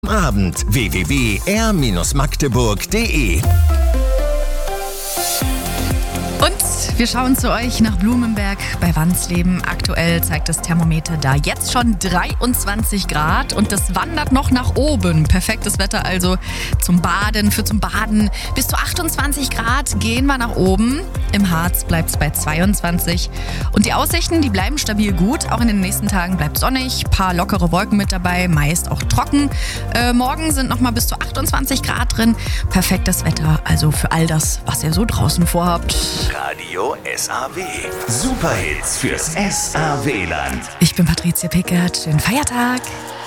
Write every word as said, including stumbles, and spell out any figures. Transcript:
Abend w w w punkt r magdeburg punkt de. Und wir schauen zu euch nach Blumenberg bei Wansleben. Aktuell zeigt das Thermometer da jetzt schon dreiundzwanzig Grad und das wandert noch nach oben. Perfektes Wetter also zum Baden, für zum Baden. Bis zu achtundzwanzig Grad gehen wir nach oben. Im Harz bleibt es bei zweiundzwanzig. Und die Aussichten, die bleiben stabil gut. Auch in den nächsten Tagen bleibt sonnig, paar lockere Wolken mit dabei, meist auch trocken. Äh, morgen sind nochmal bis zu achtundzwanzig Grad drin. Perfektes Wetter also für all das, was ihr so draußen vorhabt. Radio S A W. Superhits fürs S A W-Land. Ich bin Patricia Pickert. Schönen Feiertag.